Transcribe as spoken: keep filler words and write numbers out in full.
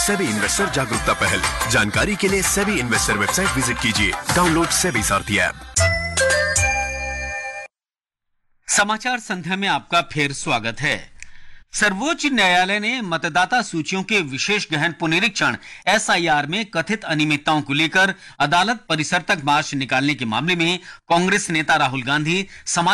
SEBI investor जागरूकता पहल। जानकारी के लिए सेबी इन्वेस्टर वेबसाइट विजिट कीजिए। डाउनलोड सेबी सारथी ऐप। समाचार संध्या में आपका फिर स्वागत है। सर्वोच्च न्यायालय ने मतदाता सूचियों के विशेष गहन पुनरीक्षण एस आई आर में कथित अनियमितताओं को लेकर अदालत परिसर तक मार्च निकालने के मामले में कांग्रेस नेता राहुल गांधी समाज